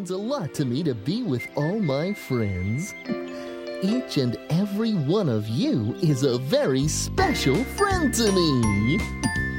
means a lot to me to be with all my friends. Each and every one of you is a very special friend to me.